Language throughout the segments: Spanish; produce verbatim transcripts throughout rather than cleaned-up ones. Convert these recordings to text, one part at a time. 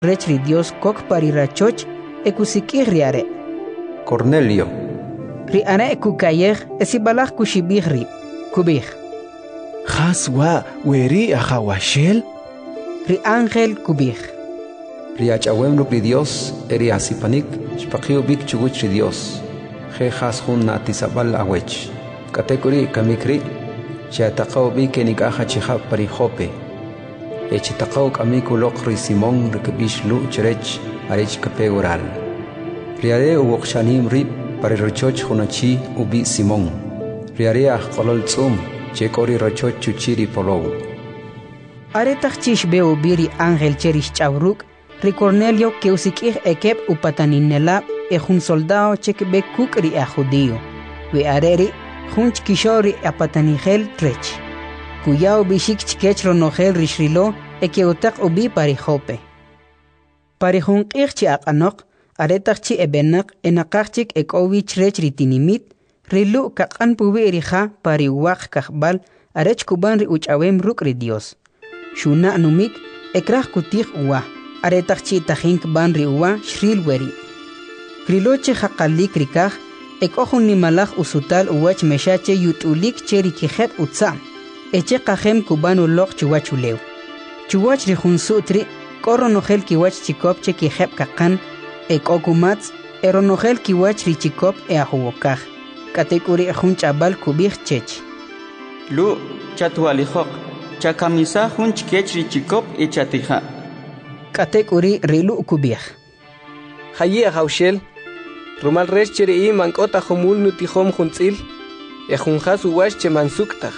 rechri Dios kok parirachoch ekusikih riare. Cornelio. Riare ekukayer esibalach kushibihri, kubih. Haswa weri ahawashel? Ri ángel kubih. Riachawem ri Dios eri asipanik shpaqio bik chuguch ri Dios. Je has hun na tisabal awech. Katekuri kamikri chataqaw bik enikaha chihab pari hope. Echitaqaw kamiku lokri Simón rikbish lu cherech arech kape oral. Riare uwokshanim rib pari rochoch hunachi ubi Simón. Riare ah kolol tsum chekori rochoch chuchiri polow. Aretach chish beo biri ángel cherish chavruk, ri Cornelio que usikih ekep upataninela e un soldado chek be kuk ri a judío. We areri junch kishori apatanigel trech. Kuyao bishik chikech ronogel rishrilo e que utak ubi pari jope. Pari junkich chi akanok, aretach chi ebenak enakachik ek ovi chrech ritinimit, rilu kakan pubi erija pari wak kakbal arech kuban ri uchawem ruk ri Dios. Shuna numik ekrach kutih uwa, aretach chi tajink ban ri uwa shril weri. Kriloche hakalik rikaj, ek ohun nimalach usutal uwach meshache yutulik cheri kijep utsa. Eche kajem kubanu lok chuwachulew. Chuwach rijunsutri, koronogel kiwach chikop che kijep kakan, ek okumats, eronogel kiwach richikop e ahuwokaj. Katekuri ejun chabal kubij chech. Lu, chatualijok, chakamisa jun chikech richikop e chatija. Katekuri rilu kubij. Hayi ahawshel. Rumal resh cheri i mankota homul nutihom juntzil. Ejun hasu wash che mansuktaj.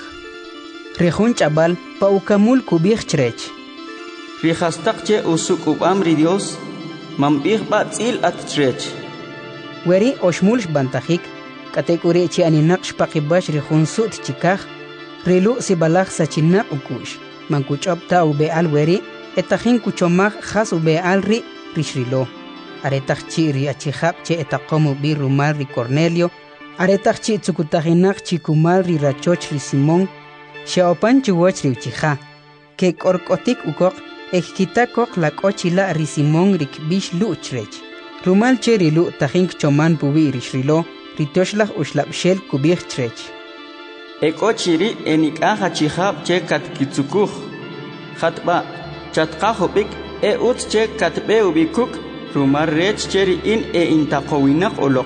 Rejun chabal paukamul kubij chrech. Rijastak che usuk ubam ri Dios, mambih batzil at chrech. Weri oshmulsh bantajik, katekuri chi aninak shpakibash rejun sut chikaj, rilu sibalach sachinak ukush. Mankuchopta ube al weri, etajin kuchomaj has ube al ri rishrilo. Aretach chi ri achihab che etakomu bi rumal ri Cornelio, aretach chi tsukutajinak chi kumal ri rachoch ri Simón, Shaopan chuwach ri uchija, ke korkotik ukok, ekkitakok la kochila ri Simón rik bish lu chrech. Rumal che ri lu tajink choman pubi ri shrilo, ri toshlach ushlapshel kubich chrech. Ekochiri enikaha chihab che kat kitsukuj. Hatba, chatkahobik e ut che katbe ubikuk, rumar rech cheri in e intakowinak olok.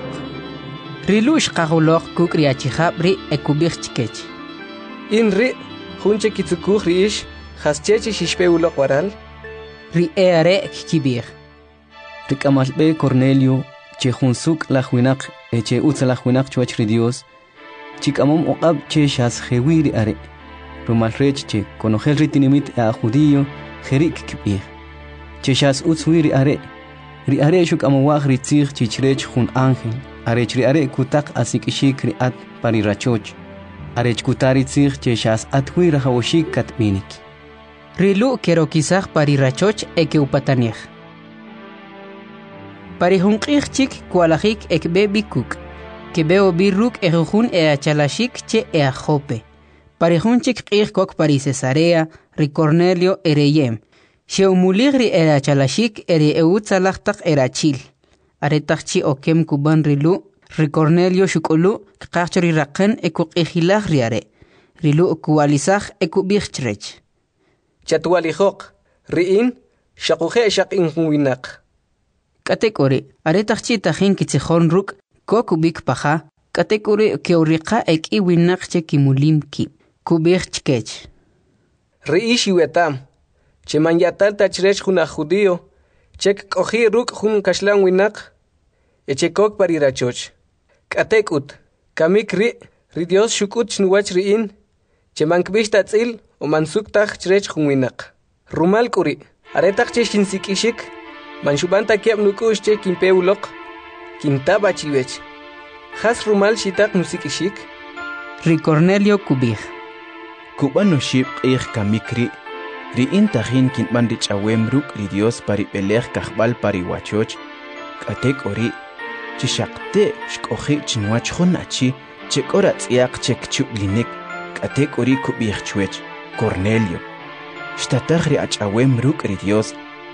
Rilush kahulok kuk ri achihab ri e kubich chkech. In ri, junche kitsukuj ri ish, haschechi shishpeulok waral. Ri eare kibir. Rikamalbe Cornelio, che junsuk la juinak, e che utza la juinak chuach ri Dios, chikamom oqab che shas jewiri are. Rumal rech che konogel ritinimit a judío, jerik kibir. Che shas utzwiri are. Ri are shuk amawag ritzig chichrech jun ángel. Arech ri are kutak asikishik ri at parirachoch. Arech kutaritzig che shas atwi rahawoshik katminik. Rilu kero kisaj parirachoch eke upatanij. Parihunqij chik kualajik ek bebikuk. Que veo birruk ejujun e achalashik che e ajope. Parihun chik qij kok pari Cesarea, ri Cornelio ereyem. Sheumuligri e achalashik ere eutzalachtak erachil. Aretachchi okem kuban rilu, ri Cornelio shukulu, kachori raqen e kuqijilaj riare. Rilu kualizaj e kubijchrech. Chatualijok, riin, shakuje shakin huinak. Katekori, aretachchi tajin kitzijon ruk, kokubik paja, katekori keuriqa ek iwinakche kimulim ki. Kubijchkech. Riishi wetam. Che manyatal tachrech juna judío, chek koji ruk jun kashlan winak, echekok parirachoch. Katekut, kamik ri, ri Dios shukut chnuwach riin, che mankbish tatzil o mansuktaj chrech jun winak. Rumal kuri, aretak che shinsikishik, manshubanta kiab nukush che kimpeulok, kintaba chiwech. Has rumal shitak nusikishik. Ri Cornelio kubij. Kubano ship ich kamikri. Ri intajin kin bandich awemruk ri Dios pari pelej kahbal pari wachoch. Katek ori. Chishakte shkoji chinwach honachi. Chekora tsiak chek chublinik. Katek ori kubij chwech. Cornelio. Shtatagri ach awemruk ri Dios.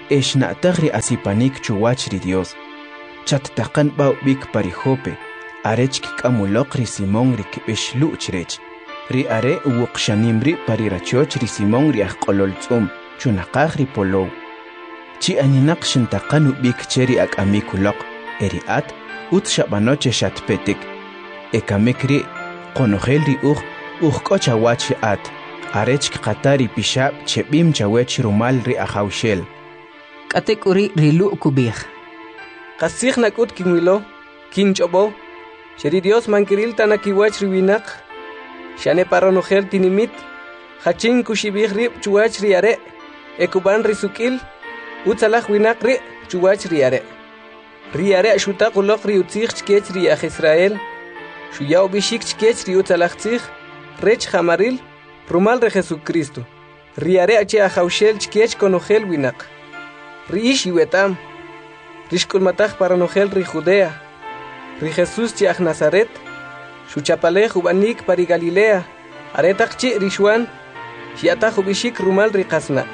eshna'taj ri asipanik chuwach ri Dios. Chattaqan b'aw bik pari Jope, arech kik'amuloq ri Simón ri kib'ix lu'chrech. Ri are uwuqxanim ri pari rachoch ri Simón ri ajq'olol tz'um, chunaqaj ri polow. Chi aninaq xintaqan ubik cheri ak'amikuloq, eri at ut xab'anoche xatpetik. Ekamek ri qonojel ri uj uj k'ochawach ri at, arech kqata ri pixab' cheb'im chawech rumal ri ajawxel. K'atek uri ri lu' kubij. Qasij nak'ut kinwilo, kinch'obo, xeri Dios mankiril tanakiwach ri winaq, xane paronojel tinimit, hachin kuxibij rib chuwach ri are, ekuban ri suk'il, utzalaj winaq ri chuwach ri are. Ri are xutaq uloq ri utzij chkech ri aj Israel, xuyaw bixik chkech ri utzalaj tzij, rech jamaril, rumal re Jesucristo. Ri are ache ajawxel chkech konojel winaq. Ri ish iwetam, rixkulmataj paronojel ri Judea, ri Jesús chi aj Nazaret, xuchapalej ubanik pari Galilea, aretaq chi ri Xuan, xiataj ubixik rumal ri qasna.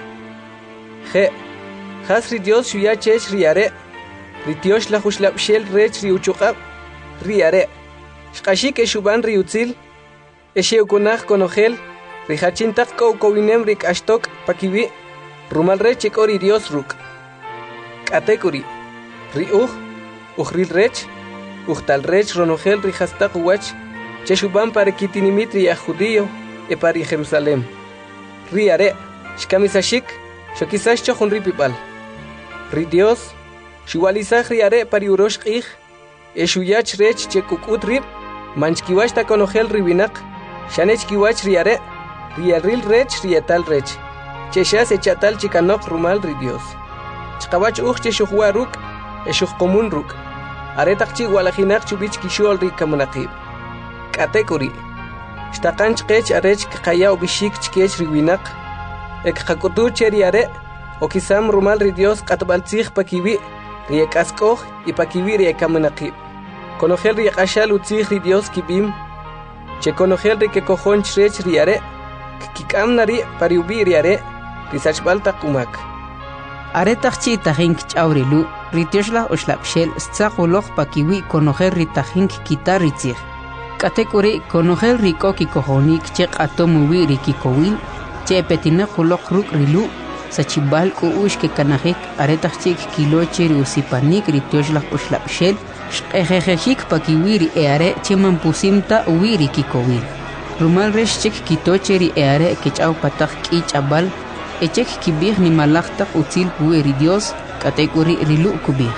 Je, jas ri Dios xuya chech ri are, ri tiox la xuxlabxel rech ri uchuqab, ri are, xqaxik exuban ri utzil, exeukunaj konojel, ri hachintak kowkowinem ri k'axtok pakiwi, rumal rech eko ri Dios ruk. K'atekuri, ri uj, ujril rech, ujtal rech ronojel ri hastak uwach, chexuban pare kitinimit ri judío, e pari Jerusalem. Ri are, xkamisashik, xokisash chojon ri pipal. Ri Dios, xiwalizaj ri are pari urosh q'ij, e xuyach rech chekukut rib, manchkiwach ta konojel ri winaq, xanech kiwach ri are, ri aril rech ri etal rech, chexas echatal chikanok rumal ri Dios. Chqawach uj chexuhwa ruk, e xuhkomun ruk, aretaq chi walajinaq chubich kishol ri kamunaqib. K'atekuri, xtaqan chqech arech kqaya ubishik chkech ri winaq, e kqakutu che ri are, o kisam rumal ri Dios qatbaltzij pakiwi, ri ek'askoj y pakiwi ri ekamunaqib. Konojel ri q'axal utzij ri Dios kibim, che konojel ri kekojon chrech ri are, kik'amna ri pari ubi ri are, ri sachb'al taq umak. Aretaq chi tajink ch'awri lu, ri tioxlaj oxlabxel stzaq uloq pakiwi konojel ri tajink kitar ri tzij. K'atek uri konojel ri k'o kikojonik che q'atom uwi ri kikowil, che petinej uloq ruk' ri lu, sachibal k'u'ux kekanajik aretaq chik kiloche ri usipanik ri tioxlaj oxlabxel, xq'ejejexik pakiwi ri eare che mampusimta uwi ri kikowil. Rumal rex chik kitoche ri eare kech'aw pataj k'i ch'abal, echek kibij nimalaj taq utzil puwi ri Dios, k'atek uri ri lu' kubij.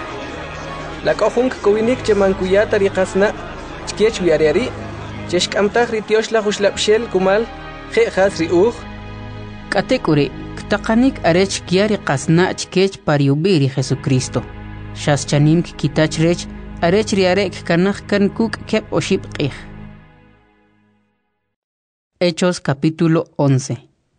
La k'ojunk kowinik che mankuyata ri qasna, chkech wiareari, che xk'amtaj ri tioxlaj uxlabxel kumal, je jas ri uj. K'atek uri, ktaqanik arech kya ri qasna chkech pariubi ri Jesucristo. Xas chanim kitach rech, arech ri are kkanaj kan kuk kep oxib q'ij. Hechos capítulo once.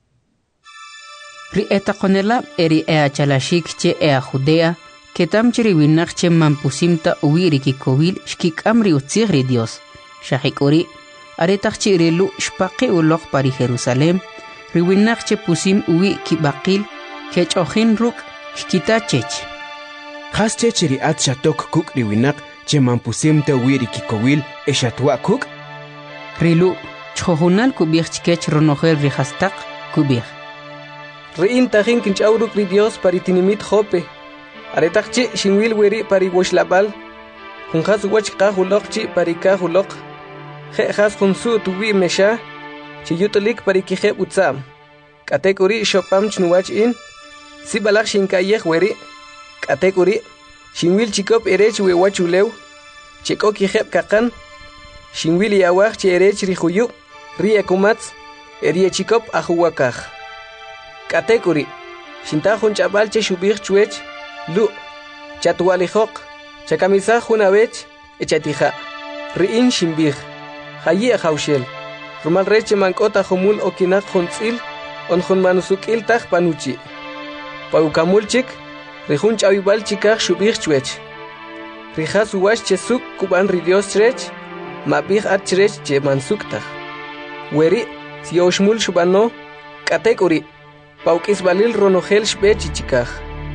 Ri etaqonela eri ea chalashik che ea Judea, ketam chiri winaq che mampusimta uwi ri kikowil xkik'am ri utzij ri Dios. Xajik uri, aretaq chi rilu xpaqi uloq pari Jerusalem, ri winaq che pusim uwi kibaqil, kech'ojin ruk xkitachech. Jas chech ri at shatok kuk ri winaq che mampusimta uwi ri kikowil e shatwa kuk? Rilu, ch'ojunal kubij chkech ronojel ri hastaq kubij. Ri'in tajin kinch'aw ruk' ri Dios pari tinimit Jope, aretaq chi xinwil weri pari woxlab'al, jun jas uwach qaj uloq chi pari kaj uloq, je jas jun su't uwi mexa, chi yutulik pari kijeb utzam. K'atek uri xopam chnuwach in, si balaj xinkayej weri, k'atek uri xinwil chikop erech wewach ulew, chek'o kijeb kaqan, xinwil yawaj chi erech ri juyub, ri ekumatz, eri chikop ajuwakaj. K'atek uri, xintaj jun ch'ab'al che xubij chwech, lu, chatwalijoq, chakamisaj jun awech, echatija. Ri'in xinbij, jayi ajawxel, rumal rech che mank'ot ajomul okinaq jun tz'il, on jun manusuk'il taj panuchi. Paukamul chik, ri jun ch'awib'al chikaj xubij chwech. Ri jas uwax che suk kub'an ri Dios chrech, mab'ij at chrech che mansuk taj. Weri, si oxmul xub'ano, k'atek uri, pauk'isbalil ronojel xb'e chichikaj.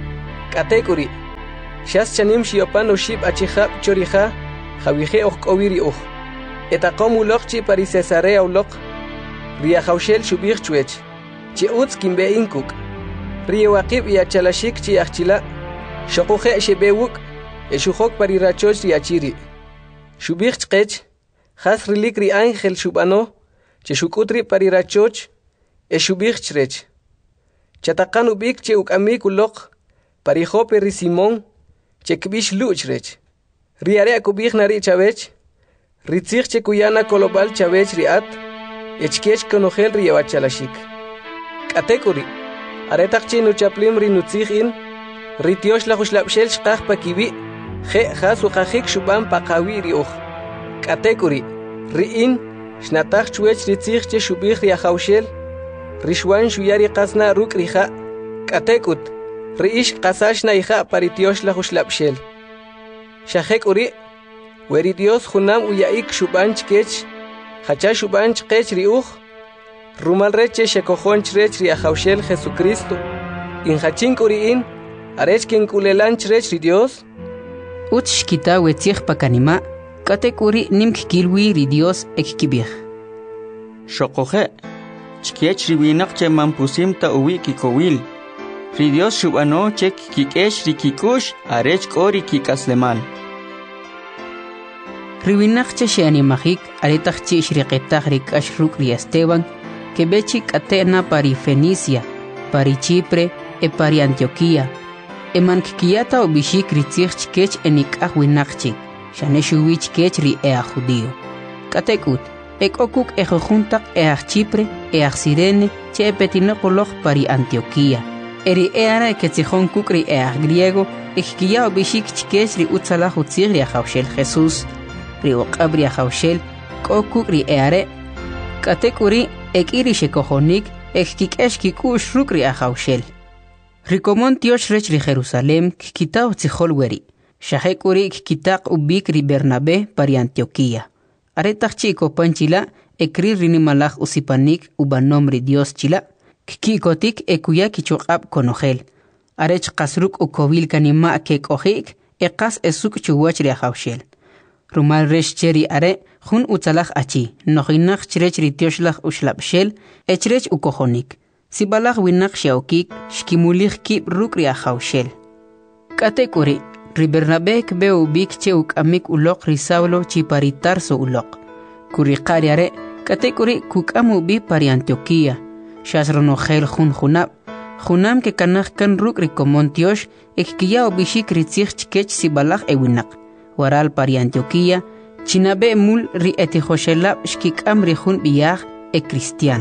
Katekuri. Shas chanim shiopan ushib achihab choriha. Javihe och koviri och. Etaqom uloqchi pari Cesarea uloq. Ria haushel shubich chuech. Chi uts kimbe inkuk. Ria waqib ya chalashik chi achila. Shokuhe shebewuk. Eshuhok pari rachoch ria chiri. Shubich chkech. Has rilik ri ángel shubano. Che shukutri pari rachoch. Eshubich chrech. Chatakan ubik che ukamik uloq. Pari hope ri Simón. Che kbish luchrech. Riare kubich nari chavech. Ritzich che kuyana kolobal chavech riat. Echkech konogel riawachalashik. Katekuri. Aretakchi nu chaplim ri nutzich in. Ritiosh la hushlapshel shkach pakiwi. Je hasu khajik shuban pakawi riuch. Katekuri. Riin. Shnatach chuech ritzich che shubich riahaushel. Rishwan shuyari qasna ruk riha. Katekut. Riish qasashna iha paritiosh la hushlapshel. Shahek uri, weri Dios junam uyaik shubanch kech, hacha shubanch kech riuch, rumal reche shekohonch rech riahaushel Jesucristo, in hachink uri in, arech ken kulelanch rech ri Dios. Ut shkita wetzich pakanima, katek uri nimk kilwi ri Dios ek kibich. Shokohe, chkiech riwinak che mampusim ta uwi kikowil, ri Dios shubano chek kikesh rikikush, arech kori kikaslemal. Riwinakche sheanimajik aretachchi shriqetach rikashruk ri Esteban, que bechi katena pari Fenicia, pari Chipre, e pari Antioquía. E mankkiata obishik ritzich kech enikah winakchi, shaneshuwich kech ri ea judío. Katekut, ek okuk ejojuntak each Chipre, each Sirene, che epetinopoloch pari Antioquía. Eri eara eketzihon kuk ri each griego, ekkia obishik chkech ri utzala jutzir ri ajaushel Jesús. Rio Cabria Haushel, Kokuri Eare, Katekuri, Ekiri Shekohonik, Ekikeshki Kush Rukria Haushel. Rikomon Tiosh Rechri Jerusalem, Kitao Tzicholweri, Shahekuri Kitak Ubikri Bernabe, Pari Antioquía. Aretach Chico Panchila, Ekri Rinimalach Usipanik, Ubanomri Dios Chila, Kikotik Ekuya Kichokab Konogel. Arech Kasruk Ukovil Kanima Kekohik, Ekas Esuk Chuwachria Haushel. Rumal resh cheri are, jun utzalach achi, nojinach chrech ritioslach ushlapshel, echrech ukohonik. Sibalach winach shaokik, shkimulich kip rukria haushel. Katekuri, ribernabek beu bik che ukamik ulok risaulo chiparitarso ulok. Kurikari are, katekuri kukamu bi pari Antioquía. Shasronogel jun junab, junam ke kanach kan ruk rikomontiosh, ekkia obishik ritzich chkech sibalach ewinak. Waral pari Antioquía, chinabe mul ri etihoshelab shkik amri jun biyah e cristiano.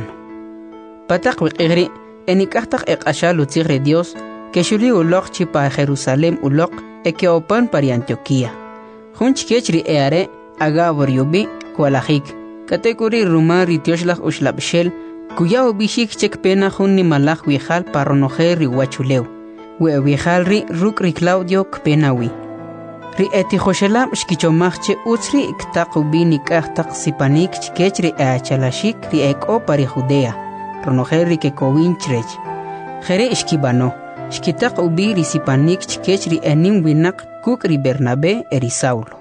Patak wikigri, enikachtak ek ashal utzigre Dios, que shuli ulok chipa Jerusalem ulok, e que opan pari Antioquía. Jun chkech ri eare, agabor yubi, kualajik, katekuri rumar ri tioshlach ushlabshel, kuya obishik chek pena jun ni malach wihal paronoje ri wachuleu, we wihal ri ruk ri Claudio kpenawi. Ri etihoshelam shkichomachche utzri iktaqubi nikahtak sipanik chkech ri eachalashik ri eko pari Judea, ronojer ri kekowinchrej. Jere ishkibano, shkitaqubi ri sipanik chkech ri enim winak kuk ri Bernabe eri Saulo.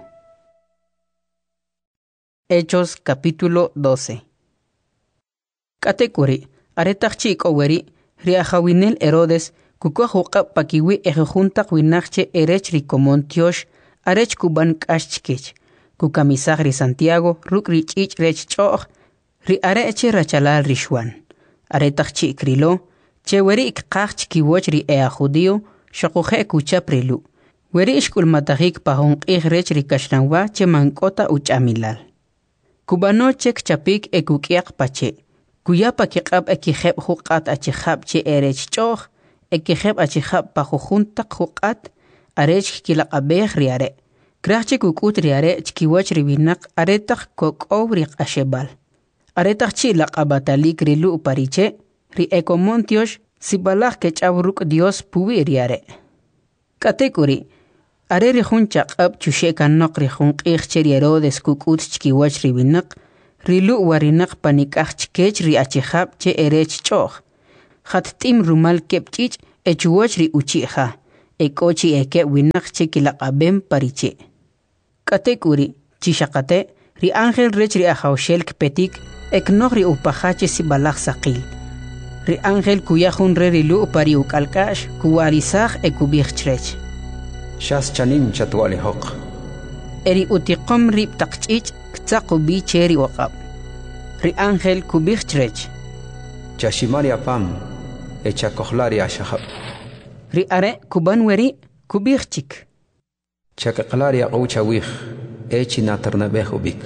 Hechos capítulo doce. Katekuri, aretachchi ikoweri, ri ajawinel Herodes, kukuajuqab pakiwi ejejuntak winakche erech ri komontiosh, arech kuban kashchkech, kukamisag ri Santiago, ruk ri chich rech choch, ri areche rachalal rishwan. Aretachchi ikrilo, che weri ikkach kiwoch ri ea judío, shokuje kucha prilu. Weri ishkulmatahik pahon ihrech ri kashranwa che mankota uchamilal. Kubano chek chapik ekukiak pache, kuyapa kiqab ekiheb huqat achihab che erech choch, ekiheb achihab pahujuntak huqat, arech kilaqabeh riare. Krachche kukut riare chkiwach ribinak aretach kokow ri ashebal. Aretach chi laqabatalik rilu pariche, ri ekomontiosh sibalach kechavruk Dios puwi riare. Katekuri, are ri jun chaqab chushekan noq ri jun q'ichche Herodes kukut chkiwach ribinak, rilu warinak panikach chkech ri achihab che erech choch. Khat tim rumal kepchich echuwach ri uchiha. Ekochi eke winak che kilaqabem pariche. Katekuri, chishakate, ri ángel rech ri ajaushel kpetik, ek nog ri upahache si balak sakil. Ri ángel kuyahun re rilu pari ukalkash, kuwarisaj e kubirchrech. Shas chanim chatuali hok. Eri utiqom rib takchich, ktsakubi cheri wakab. Ri ángel kubirchrech. Chashimari apam, echa kohlari ashahab. Ri are kubanweri kubirchik. Chakaklari aqoucha wih, echi naternabeh ubik.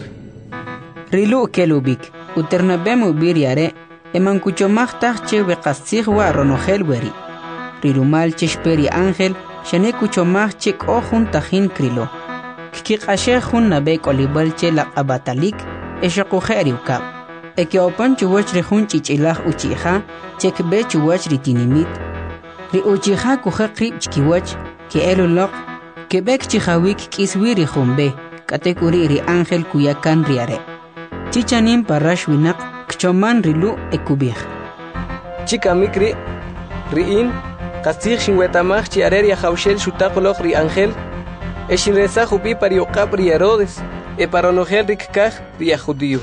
Rilu kelubik, uternabem ubir yare, eman kuchomachtaj che weqastzig wa ronogel weri. Rilumal cheshperi ángel, shane kuchomach che kohun tajin krilo. Kikashe hun nabe kolibal che la abatalik, eshakuheri ukab. Eke opan chuwach rehun chichilaj uchiha, chekbe chuwach ritinimit. Ri uchiha kuhe krib chkiwach, ke elulok, kebek chihawik kiswiri humbe, katekuri ri ángel kuyakan riare. Chichanim parash winak, kchoman rilu ekubih. Chika mikri, riin, kastig shinwetamach chi areria haushel shutakolok ri ángel, e shinreza hubi pariokap ri Herodes, e paronogel rikkaj ri judío.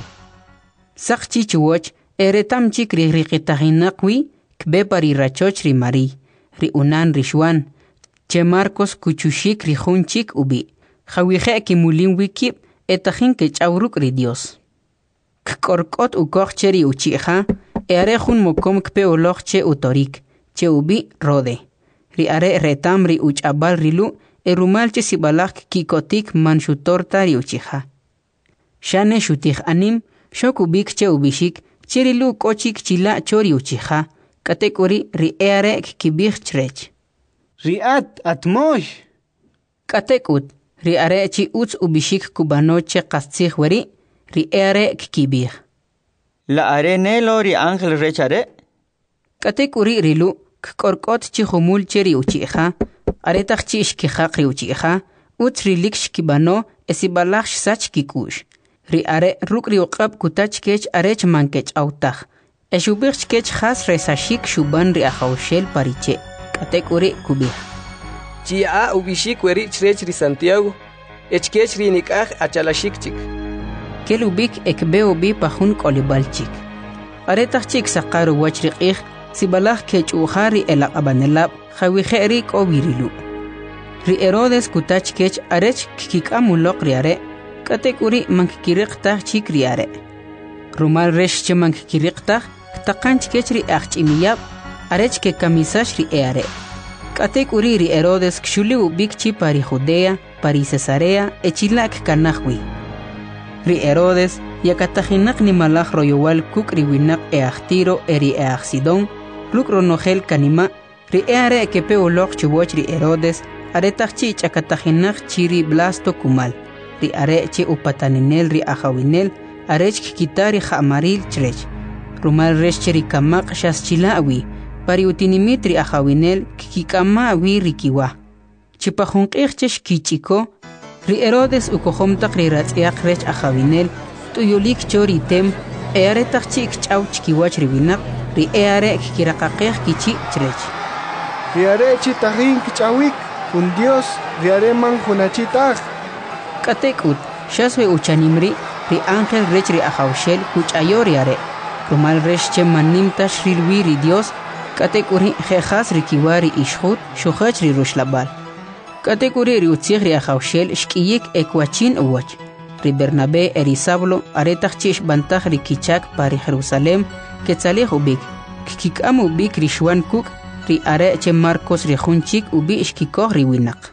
Sak chichuwach, eretam chik ri riqitahinakwi, kbe pari rachoch ri Mari, ri unan ri Juan, che Marcos kuchushik ri hunchik ubi, jawije ki mulin wikip, etahin ke chauruk ri Dios. Kkorkot ukoch cheri uchiha, e are hun mokom kpe oloch che utorik, che ubi rode. Ri are retam ri uchabal rilu, e rumal che sibalak kikotik manshutorta ri uchiha. Shane shutich anim, shok ubik che ubishik, cherilu kochik chila chori uchiha, katekuri ri eare kibich chrech. Riat atmosh. Katekut, ri are chi uts ubishik kubanoche kastzig weri, ri eare kibich. La are nelo ri ángel rechare. Katekuri rilu, kkorkot chi humul cheri uchiha, aretach chi ishkihak ri uchiha, uts rilik shkibano, esibalach sach kikush. Ri are ruk ri uqab kutach kech arech mankech autach. Eshubich kech khas resashik shuban ri ajaushel pariche. Katekuri kubih. Chia ubishik weri chrech ri Santiago, echkech ri nikaj achalashik chik. Kelubik ekbe ubi pahun kolibalchik. Aretach chik saqaru wachriqih, sibalach kech uhari elaqabanelab, jawije ri kobirilu. Ri Herodes kutach kech arech kikikamulok riare, katekuri mankikiriqtah chik riare. Rumal resh che mankikiriqtah, ktaqanch kech ri achchimiyab, arech ke kamisash ri eare. Katekuri ri Herodes kshuli ubik chi pari Judea, pari Cesarea, echilak kanahwi. Ri Herodes, yakatajinak ni malach royowal kuk ri winak e achtiro eri e achsidon, luk ronogel kanima, ri eare kepe ulok chuboch ri Herodes, aretach chi chakatajinak chiri blasto kumal, ri are chi upataninel ri ajawinel, arech kikitari jamaril chrech. Rumal resh cheri kamak shas chilawi, pari utinimitri ajawinel kikikama awi rikiwa. Chipajunqich kichiko, ri Herodes ukohomtak ri ratziak rech ajawinel, tuyulik chori tem, earetak chik chauch kiwach riwinak, ri eare kikirakaqej kichi chrech. Riare chitahin kichawik, un Dios, riare man hunachitag. Katekut, shaswe uchanimri, ri ángel rech ri ajaushel kuchayor yare. Rumal resh che manimta shrilwi ri Dios, katekuri jejas rikiwari ishhut, shuhach ri rushlabal. Katekuri ri utzig ri ajaushel shkiyik ekwachin uwach. Ri Bernabé eri Sablo aretach chish bantach ri kichak pari Jerusalem, ketzalej ubik. Kikikam ubik ri Juan kuk, ri are che Marcos ri junchik ubi ishkikoh ri winak.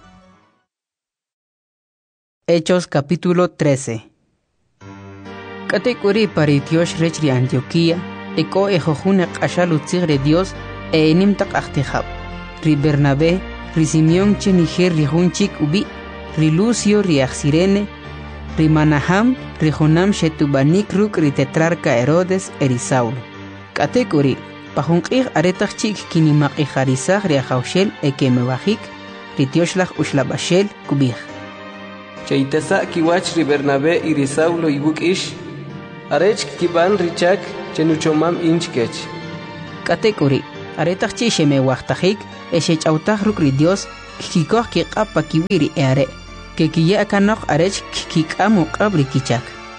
Hechos capítulo trece. Katekuri paritiosh rech ri Antioquía, eko ejojune qashal utzig ri Dios, e enimtak achtijab. Ri Bernabé, ri Simeón che niger ri junchik ubi, ri Lucio ri Axirene, ri Manaham, ri Jonam shetubanik ruk ri tetrarca Herodes eri Saulo. Katekuri, pajunqij aretach chik kinimaqijharisaj ri ajaushel ekemebajik, ri tioshlaj ushlabashel kubij. Cheitesa kiwach ri Bernabé y ri Saulo ibuk ish, arech kiban richak chenuchomam inchkech. Katekuri, aretach chi shemewajtajik, eshechautaj ruk ri Dios, kikikoh kiqab pa kiwiri eare que kiya kanok arech kikamo qabri kichak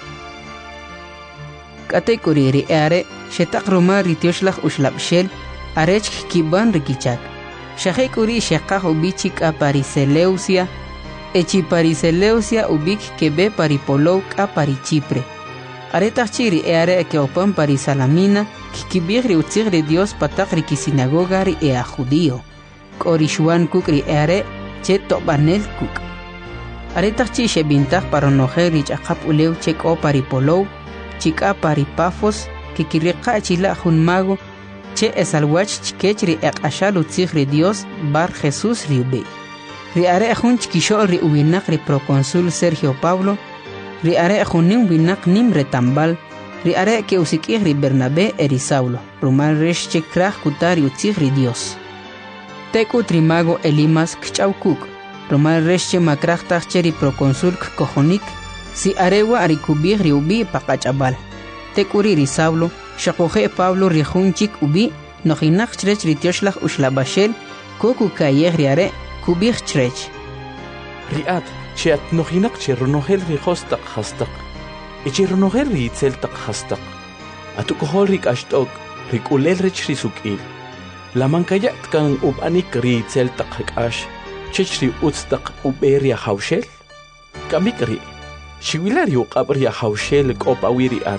kate kuriri eare shetak roma ritioshlah ushlab shel arech kiban rikichak shahe kuri shekah ubichik a pariseleusia echi pariseleusia ubik kebe paripolou a parichipre aretach chiri eare que opan parisalamina kikibigri utzigri Dios patakri kisinagoga ri ea judío Korishuan kuk ri eare che tobanel kuk aretach chi shebintach paronojer ri chakap uleu chek o paripolou chika paripafos kikiriqa chila hun mago che esalwach chikech ri eqashal utzigri Dios bar Jesús riube ri are hun chikishol ri uwinak ri proconsul Sergio Pablo ri are hunin winak nimre tambal ri are ke usikih ri Bernabé eri Saulo rumal resh chekrah kutari utzigri Dios teku trimago Elimas kchaukuk rumal resh che makrah tacheri proconsul kojonik si arewa arikubih ri ubi paqachabal tekuri ri Saulo shakoje Pablo ri hunchik ubi nojinak chrech ri tioshlach ushlabashel koku kayeh ri are kubih chrech riat chiat nojinak che ronohel ri hostak hastak ichi ronohel ri tseltak hastak atukojol ri kashtok ri kulel rech ri sukil la mankayat kan ubanik ri tseltak hakash chech ri utstak uberia haushel kamikri shiwilari uqabri haushel kopawiri at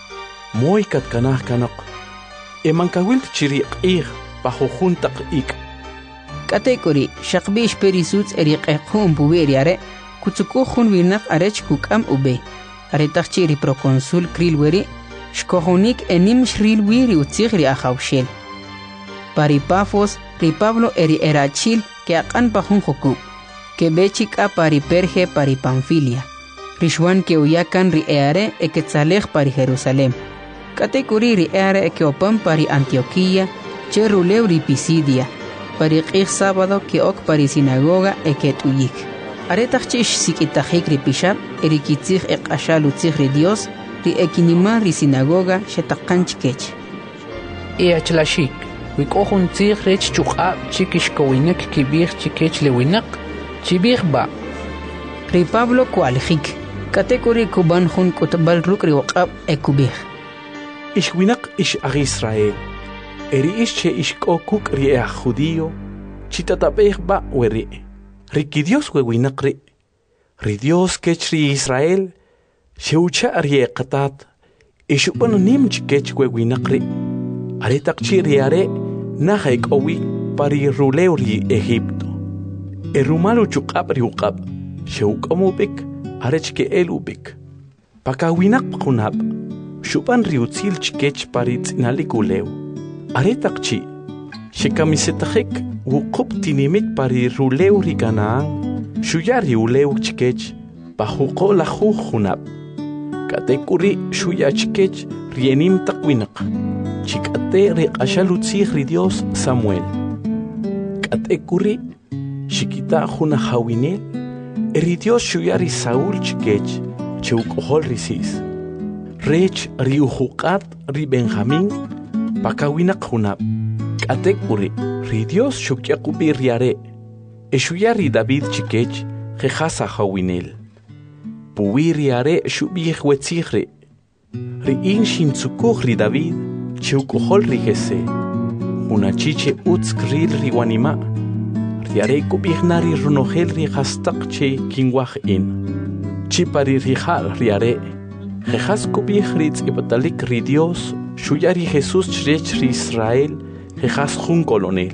moy kat kanah kanaq emankawil chiri qih pajujuntaq ik katekori shaqbish perisuts eriqeqhum buweriare kutsukukhun winak arech kukam ube aretachiri proconsul krilweri shkohonik enim shril wiri utzigri ahawshel paripafos ri Pablo eri erachil que aqan pajun jokub que bechik a pari Perge pari Panfilia rishwan que uyakan ri eare eketzalej pari Jerusalem katekuri ri eare ekeopan pari Antioquía che ruleu ri Pisidia pari qih sábado que ok pari sinagoga eketuyik aretachchish sikitajik ri pishab eri kitzig eqashal utzig ri Dios ri ekinima ri sinagoga shetaqanchkech iachlashik wikohun tzig rech chuqab chikishkowinek kibir chikech lewinak chibir ba ri Pablo kualjik katekuri kuban hun kutbal rukri waqab ekubih ishwinak ish ag Israel eri ish che ishkokuk ri ea judío chitatabeh ba weri riki Dios wewinak ri ri Dios kech ri Israel sheucha ri eqatat ishuban nim chikech wewinak ri aretak chi ri are nahaik owi pari ruleu ri Egipto erumalu chuqab ri uqab sheuqamubik arech ke elubik pakawinak qunab shuban ri utzil chikech pari tsinalikuleu aretak chi shikamisetajik wuqub tinimit pari ruleu ri Canaán shuyari uleu chikech pajuqo la jujunab katekuri shuya chikech rienim taqwinak chikate ri qashalutzig ri Dios Samuel katekuri shikita juna hawinel ri Dios shuyari Saúl chikech cheuqhol risis rech ri ujuqat ri Benjamín pakawinak junab katekuri ri Dios shukyaqubi riare eshuyari David chikech jehasa hawinel puwi riare shubih wetzigre ri inshin tsukuh ri David cheuqhol ri Jese una chiche utzkril ri wanima riare kubihnari runohel ri hastaq che kinwah in chipari rihal riare jejas kubih ri tzipatalik ri Dios shuyari Jesús chrech ri Israel jejas jun colonel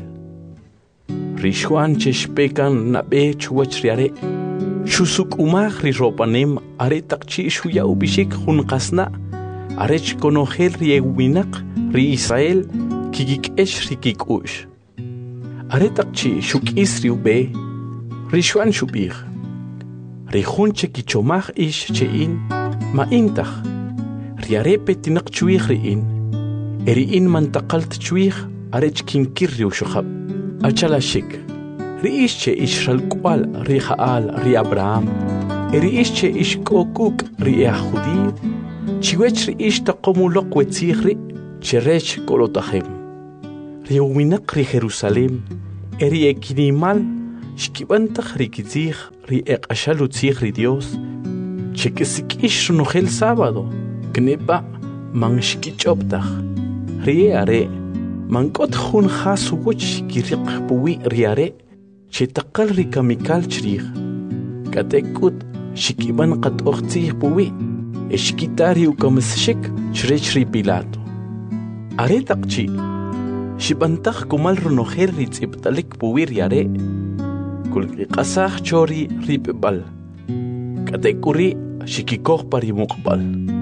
rishwan cheshpekan nabe chuwach riare shusuk umah ri ropanem are takchi shuya ubishik jun qasna arech konohel ri ewinak ri Israel kigik esh ri kikush are takchi shuk isri ube rishwan shubih ri jun chekichomah ish chein ma intach riare petinak chuih ri in eri in mantaqalt chuih arech kinkir ri ushukhab achala shik ri ische ishral kwal ri Jaal ri Abraham eri ische ishkokuk ri Yahudi chiwech ri ish taqomulok wetzigri cherech kolotahem ri uwinak ri Jerusalem eri ekinimal Shkibantaq rikitzij ri eqashalutzij ri Dios. Chekisikish runojel sábado. Knepa man shkichoptaj. Rie are. Mankot jun jasu wuch kiriq puwi riare. Chetaqal ri kamikal chrij. Katekut shikiban qat oqtzij puwi. Eshkitari ukamsshik chrech ri Pilato. Are taqchi. Shibantaj kumal runojel ri tziptalik puwi riare. Kulki qasaj chori ri pebal. Katekuri shikikoh pari muqbal.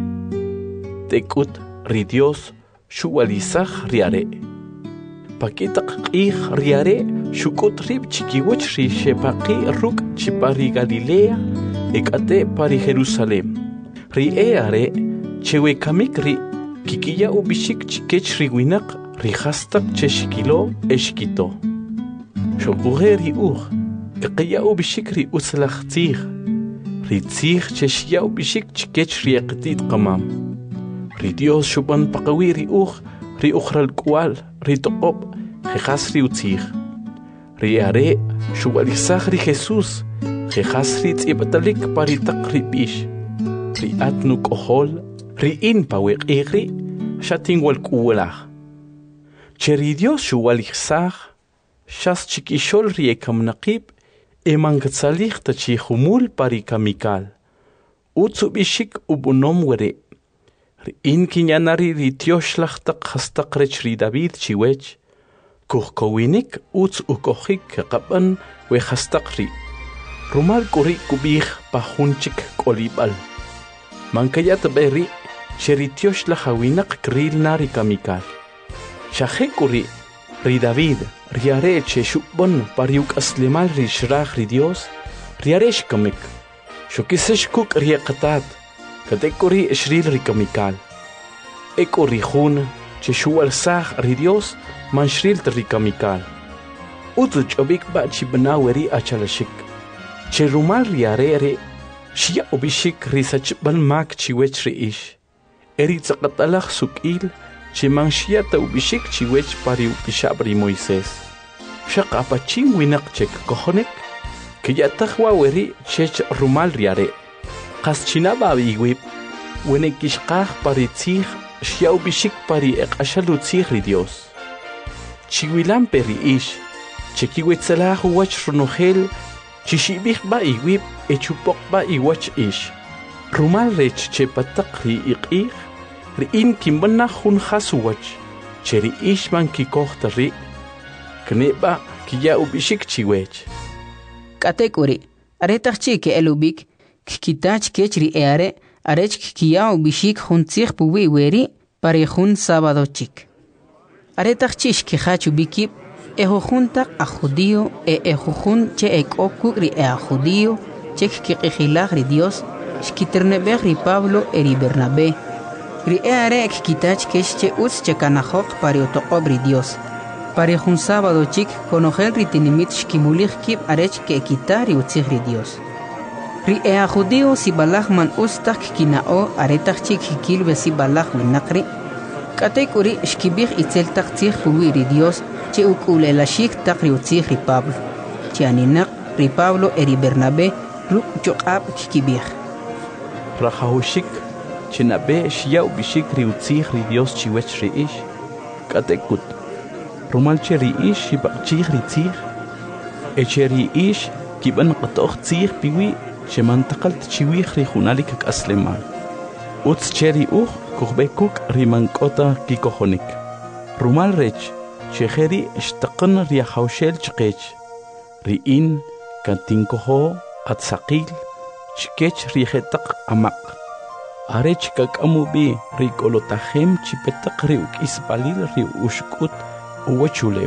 Tekut ri Dios shuwalizaj riare. Pakitaq q'ij riare shukut rib chikiwich ri shepaqi ruk chipari Galilea ekate pari Jerusalem. Ri e are chewe kamik ri kikiya ubishik chikech ri winaq ri hastak cheshikilo eshkito. Shokuhe ri uj kikiya ubishik ri uslaj tzij. Ri tzij cheshiya ubishik chikech ri eqtit qamam. Ri Dios shuban paqawi ri uj ri ukhral kwal ri toqob jejas ri utzij. Ri are shuwalizaj ri Jesus jejas ri tzipatalik paritaq ri bish. Ri atnu kohol ri in paweq igri shatin wal kuwalaj. Che ri Dios shuwalizaj shas chikishol ri ekamnaqib emangatsalij tachi humul pari kamikal. Utsu bishik ubunom were. Ri in kinyanari ri tioshlach taq hastaq rech ri David chiwech. Kuhkowinik uts ukohik qaban we hastaq ri. Rumal kuri kubij pahunchik kolibal. Mankayat beri sheri tioshlach awinaq kril nari kamikal. Shahe kuri ri David riare che shubon pariuk aslimal ri shraj ri Dios riaresh kamik. Shokisesh kuk riaqatat. Katekuri shril ri kamikal. Eko ri jun che shuwal saj ri Dios man shril ri kamikal. Utu chobik ba chibnaweri achalashik. Che rumal riarere shia obishik ri sachban mak chiwech ri ish. Eri tzaqatalaj sukil che man shia ta ubishik chiwech pari upishab ri Moisés. Shaq apachin winaq chek kohonek que ya tajwa weri chech rumal riare. Qaschinaba biwib wene kishqaj pari tzij shiau bishik pari eqashalu tzij ri Dios. Chiwilan peri ish chekiwetzalah wach runojel chishibij ba iwib echupok ba iwach ish. Rumal rech che patak ri iqij ri in kimbana jun hasuwach che ri ish man kikohta ri kneba kiya ubishik chiwech. Katekuri aretach chi ke elubik kitach kechri eare arech kiya ubishik jun tzij puwi weri pari jun sábado chik. Aretach chish kihachu bikib ejo junta a judío e ejo jun che ekoku ri a judío chek kiqihilag ri Dios shkiternebeg ri Pablo eri Bernabé ri eare kitach kesh che uts che kanajok pari otoqob ri Dios. Pari jun sábado chik konojel ri tinimit shkimulig kib arech ke kitari utzig ri Dios. Ri ea judío si balaj man ustak kinao aretach chik hikilbe si balaj winakri katek uri shkibig itzel tak tzig puwi ri Dios che ukule la shik tak ri utzig ri Pablo che aninak ri Pablo eri Bernabé ruk chokab kikibig. Rajahushik chinabe shiau bishik ri utzig ri Dios chiwech ri ish katekut. Rumal che ri ish shibak chig ri tzig eche ri ish kiban qatoq tzig piwi shemantaqal tchiwig ri junalik aslemal. Utz cheri uj kuhbekuk rimankota kikohonik. Rumal rech cheheri shtaqan ri haushel chqech. Ri in kantinkoho atsaqil chkech ri hetaq amaq. Arech kakamubi ri kolotahem chipetaq ri ukisbalil ri ushkut uwachuleo.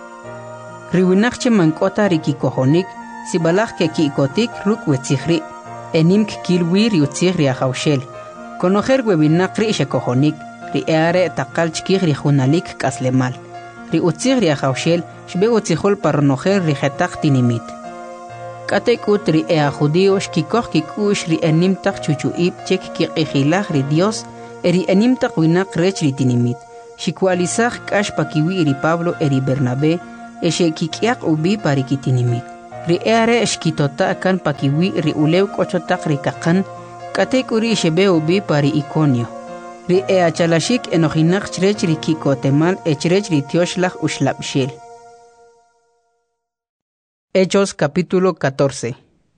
Ri winaqche mankota ri kikohonik si balaj ke kikotik ruk wetzigri enim kilwi ri utzig ri haushel. Conocer webinak ri shekohonik ri eare taqal chkig ri junalik kaslemal. Ri utzig ri haushel shbe utzigol parnojer ri hetaq tinimit. Katek ut ri ea judío shkikoh kikush ri enim taq chuchuib chek kiqihilag ri Dios eri enim taq winak rech ri tinimit. Shikwalizaj kash pakiwi ri Pablo eri Bernabé eshe kikiak ubi pari kitinimit. ri eare eshkitota kan pakiwi ri ulew kochotak ri kakan katek uri shebeu bi pari Iconio ri ea chalashik enojinak chrech ri kikotemal echrech ri tioshlach ushlapshil. Hechos capítulo catorce.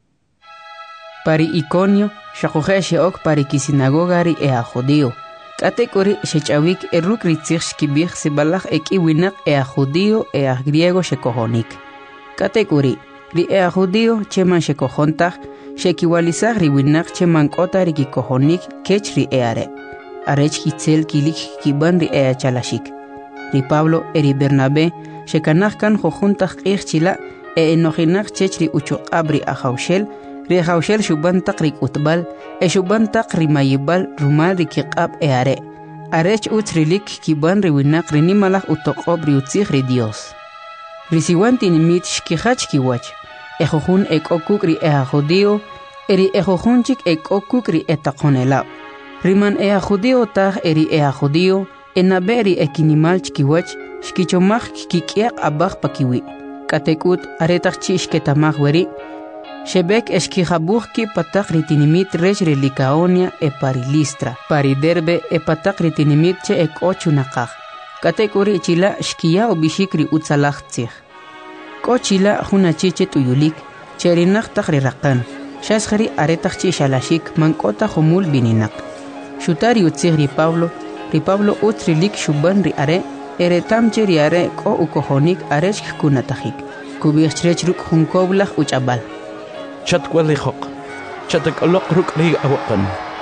Pari Iconio shakuhe sheok pari kisinagoga ri ea judío katek uri shechawik eruk ri tzich kibich sibalach eki winak ea judío ea griego shekohonik katek uri ri ea judío cheman shekohontach shekiwalizach ri winak cheman kota ri kikohonik kech ri eare arech kitzel kilik kiban ri ea chalashik ri Pablo eri Bernabé shekanach kan jojuntach ich chila e enojinak chech ri uchoqab ri ajawshel ri ajawshel shubantak ri utbal e shubantak ri mayibal rumal ri kiqab eare arech utzrilik kiban ri winak ri nimalach utoqob ri utzich ri Dios ri siwantin mit shkihach kiwach ejojun ekokuk ri ea judío eri ejojunchik ekokuk ri etaqonelab riman ea judío taj eri ea judío enabe ri ekinimal chkiwach shkichomach kikiaq abaj pakiwi katekut aretach chishketamach weri shebek eshkijabuj ki patak ritinimit rech ri Licaonia e pari Listra pari Derbe e patak ritinimit che ek ochu nakaj katekuri chila shkiya ubishik ri utzalach tzich kochila junachiche tuyulik cherinach tak ri raqan shaskhari aretach chi shalashik mankota jomul bininak shutari utzich ri Pablo ri Pablo utzrilik shuban ri are eretam che ri are ko ukohonik arech kunatajik kubich chrech ruk junkoblach uchabal chatkwalihok chatak-alok ruk ri awakan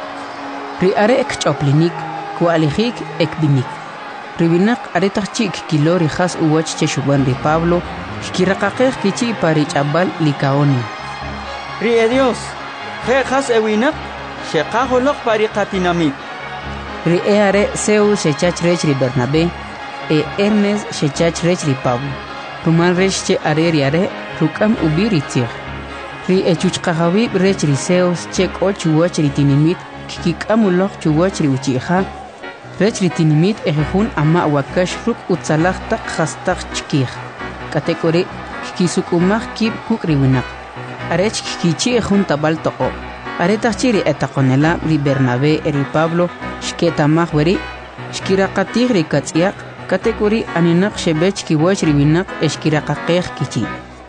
ri are ek choplinik kualijik ek binik ri binak are tachik kilori khas uwach che shuban ri Pablo shkiraqaqej kichi pari chabal Licaonia ri e Dios je khas ewinak sheqaholok pari qatinamit ri e are Zeus shechach rech ri Bernabé e Hermes shechach rech ri Pablo rumal rech che are ri are rukam ubiri tzich ri echuchqahawi rech ri Zeus che kochuwach ri tinimit kikikamulok chuwach ri uchiha rech ri tinimit ejejun ama wakash ruk utzalach tak khastach chkih katekori kisukumach kib kukri winak arech kichi ejun tabal toqo aretach ri etaqonela ri Bernabé ri Pablo shketamach weri shkiraqatig ri katziaq katekori aninak shebech kiwach ri winak eshkiraqaqej kichi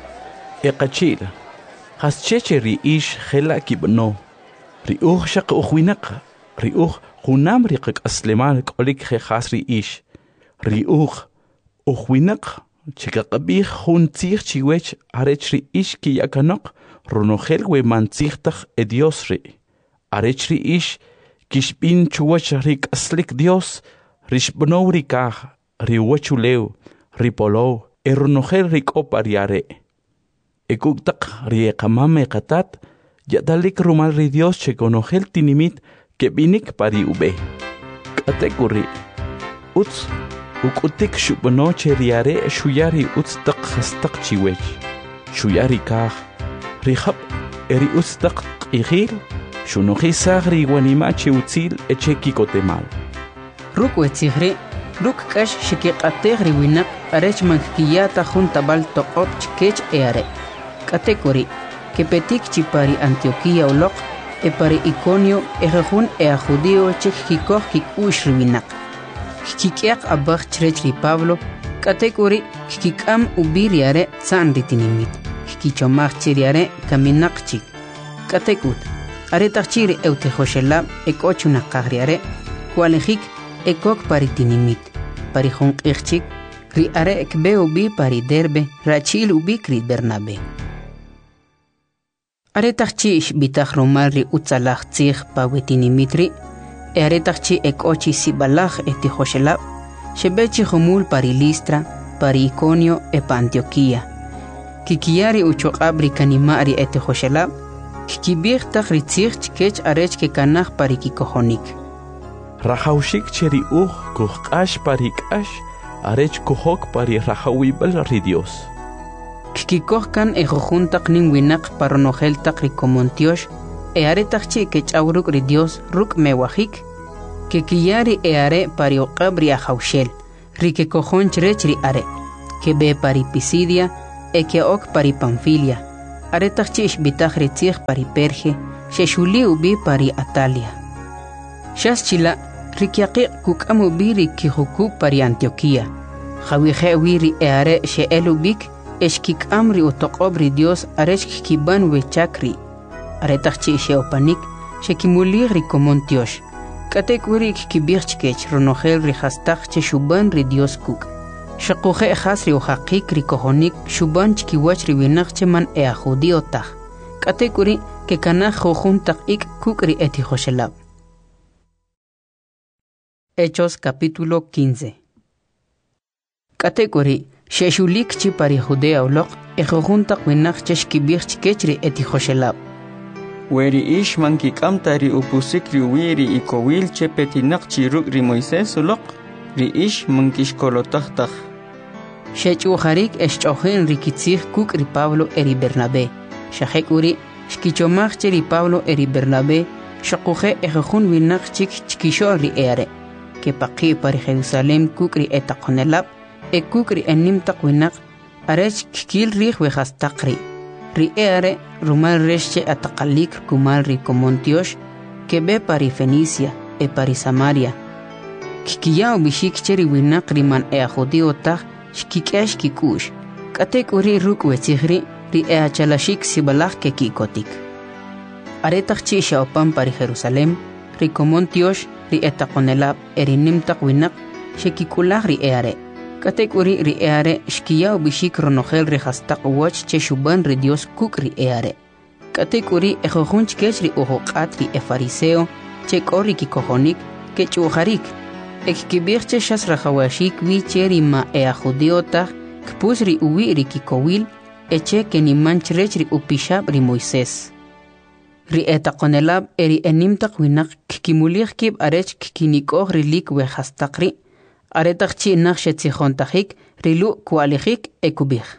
eqachila hascheche ri ish khela kibno ri uj shaq ukhwinak ri uj khunam ri qak aslemal kolik khe khas ri ish ri uj ukhwinak chikaqabih khun tzig chiwech arech ri ish ki yakanaq runogel we mantzigtag e Dios ri arech ri ish kishbin chuwach ri aslik Dios rishbno ri ka ri wachulew ri polo e runogel ri kopariare ekuktak ri qamame qatat yadalik rumal ri Dios che conogel tinimit que binik pari ube katekuri uts ukutik shubno che riare shuyari uts tak khastak chiwech shuyari ka ri khab eri uts tak ighil shuno khisagri wanima che utzil echeki kotemal ruk wetzigri ruk kash shikiqateg ri winak arech mankiyata juntabal toqop chkech eare katekori que petik chipari Antioquía ulok e pari Iconio ejejun e a judío chek kikoj kikush riwinak kikiaq abaj chrech ri Pablo katekori kikam ubiriare tsan ritinimit kichomach chiriare kaminak chik katekut are tachiri eutejoshelab ekochuna qagriare kualejik ekok paritinimit pari jonqixchik ri are ekbeu bi pari Derbe rachil ubik ri Bernabé aretachchi bitach romal ri utzalach tzich pawetinimitri e aretachchi ekochi sibalach etihoshelab shebechi jomul pari Listra pari Iconio e pa Antioquía kikiari uchoqabri kanimari etihoshelab kikibich tach ri tzich chkech arech ke kanach pari kikohonik rajawshik cheri uj kuhqash pari kash arech kuhok pari rajawibal ri Dios kikikohkan ejojuntak nin winak paronojeltak ri komontiosh e aretachchi ke chawruk ri Dios ruk mewajik que kiyari e are pari oqabri ajawshel ri que cojon chrech ri are que be pari Pisidia e que ok pari Panfilia aretachich bitach ritzich pari Perge, sheshuli ubi pari Atalia. Shas chila rikiaqi kukamu biri kihuku pari Antioquía. Jawihe wiri eare she elubik eshkik amri utoqobri Dios areshk kiban wechakri. Aretachchi sheopanik shekimuli rikomontiosh. Katek wirik kibirchkech ronogel rihastach che shuban ri Dios kuk. Shakuhe khasri uhaqik rikohonik shuban chkiwach riwinach che man ea judio tach. Katek wiri ke kanach jojuntak ik kuk ri eti joshelab. Hechos capítulo quince. Katekuri, sheshulik chi pari Judea ulok, ejojuntak winach cheshkibirch kechri eti joshelab. Weri ish manki kamtari upusikri wiri ikowil che petinak chiruk ri Moisés ulok, ri ish mankish kolotachtach. Shechuharik eschohen rikitzich kuk ri Pablo eri Bernabé. Shahekuri, shkichomach ri Pablo eri Bernabé, shakuhe ejojun winach chik chkisho ri ere. Que paqi pari Jerusalem kukri etaqonelab, e kukri enim taqwinak, arech kikil rih wehastaqri. Ri ere rumal resche ataqalik kumal ri komontiosh, que be pari Fenicia, e pari Samaria. Kikiyao bishik cheri winak riman e ajudio taq, shkikesh kikush. Katek uri ruk wechihri, ri e achalashik sibalak ke kikotik. Aretach chi shaopan pari Jerusalem, ri komontiosh, ri etaqonelab erinim taqwinak shekikulah ri eare. Katek uri ri eare shkiyao bishik ronogel ri hastaq wach che shuban ri Dios kuk ri eare. Katek uri ejojunch kech ri uhoqat ri e fariseo che kori kikohonik ke chuharik. Ek kibir che shas rajawashik wi che ri ma ea judiotach kpus ri uwi ri kikowil eche ke ni manchrech ri upishab ri Moisés. Ri etaqonelab eri enim taqwinak kikimulich kib arech kikinikoh rilik wehastaqri aretachchi nach shetzijontahik rilu kualijik ekubich.